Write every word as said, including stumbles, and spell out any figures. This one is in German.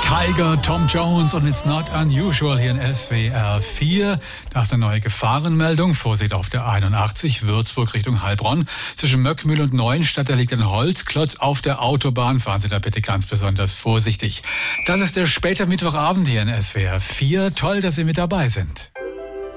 Tiger, Tom Jones und It's Not Unusual hier in S W R vier. Da ist eine neue Gefahrenmeldung. Vorsicht auf der einundachtzig, Würzburg Richtung Heilbronn. Zwischen Möckmühl und Neuenstadt, da liegt ein Holzklotz auf der Autobahn. Fahren Sie da bitte ganz besonders vorsichtig. Das ist der späte Mittwochabend hier in S W R vier. Toll, dass Sie mit dabei sind.